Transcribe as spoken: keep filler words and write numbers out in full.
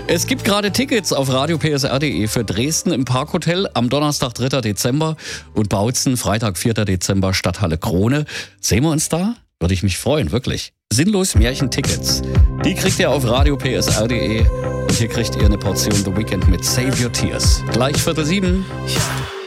Es gibt gerade Tickets auf radio p s r punkt d e für Dresden im Parkhotel am Donnerstag, dritter Dezember und Bautzen, Freitag, vierter Dezember, Stadthalle Krone. Sehen wir uns da? Würde ich mich freuen, wirklich. Sinnlos Märchen-Tickets. Die kriegt ihr auf radio p s r punkt d e und hier kriegt ihr eine Portion The Weekend mit Save Your Tears. Gleich Viertel sieben. Ja.